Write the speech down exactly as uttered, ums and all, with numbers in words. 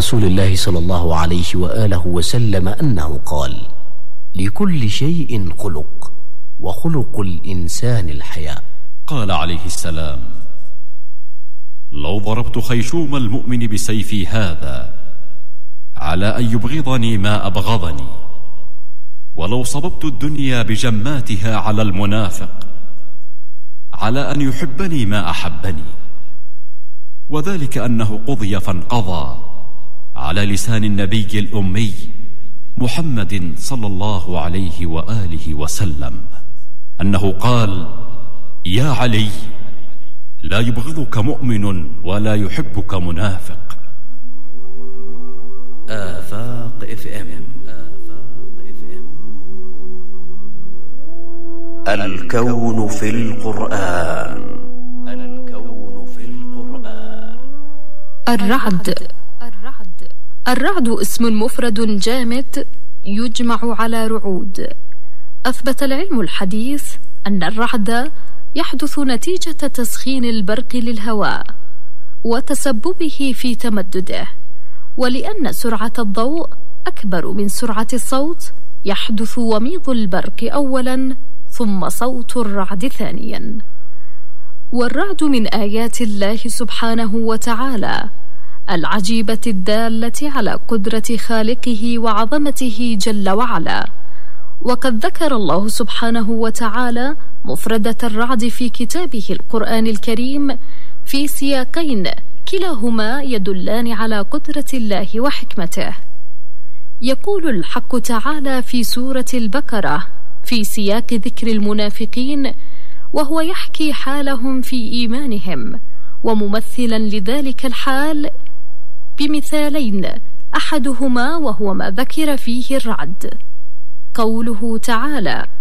رسول الله صلى الله عليه وآله وسلم أنه قال: لكل شيء خلق، وخلق الإنسان الحياء. قال عليه السلام: لو ضربت خيشوم المؤمن بسيفي هذا على أن يبغضني ما أبغضني، ولو صببت الدنيا بجماتها على المنافق على أن يحبني ما أحبني، وذلك أنه قضي فانقضى على لسان النبي الأمي محمد صلى الله عليه وآله وسلم أنه قال: يا علي، لا يبغضك مؤمن ولا يحبك منافق. آفاق اف ام. الكون في القرآن. الكون في القرآن. الرعد. الرعد اسم مفرد جامد يجمع على رعود. أثبت العلم الحديث أن الرعد يحدث نتيجة تسخين البرق للهواء وتسببه في تمدده، ولأن سرعة الضوء أكبر من سرعة الصوت يحدث وميض البرق أولا ثم صوت الرعد ثانيا. والرعد من آيات الله سبحانه وتعالى العجيبة الدالة على قدرة خالقه وعظمته جل وعلا. وقد ذكر الله سبحانه وتعالى مفردة الرعد في كتابه القرآن الكريم في سياقين كلاهما يدلان على قدرة الله وحكمته. يقول الحق تعالى في سورة البقرة في سياق ذكر المنافقين وهو يحكي حالهم في إيمانهم، وممثلا لذلك الحال بمثالين، أحدهما وهو ما ذكر فيه الرعد. قوله تعالى: